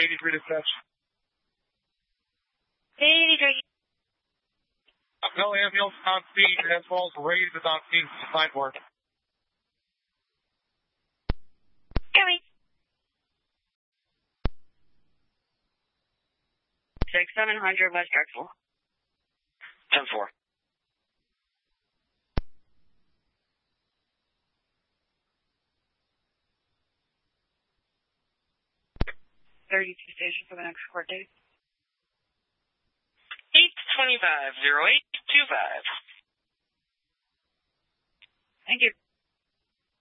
83 dispatch. 83. Bell ambulance on scene, as well as raised is on scene for side work. Coming. 6700 West Drexel. 10-4. Station for the next court date. 825-0825. Thank you.